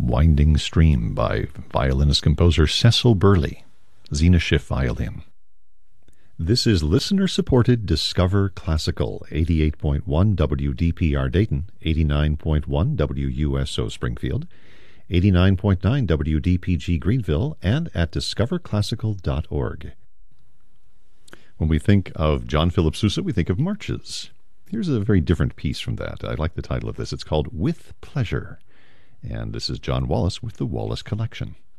Winding Stream by violinist-composer Cecil Burley, Zena Schiff violin. This is listener-supported Discover Classical, 88.1 WDPR Dayton, 89.1 WUSO Springfield, 89.9 WDPG Greenville, and at discoverclassical.org. When we think of John Philip Sousa, we think of marches. Here's a very different piece from that. I like the title of this. It's called With Pleasure. And this is John Wallace with the Wallace Collection.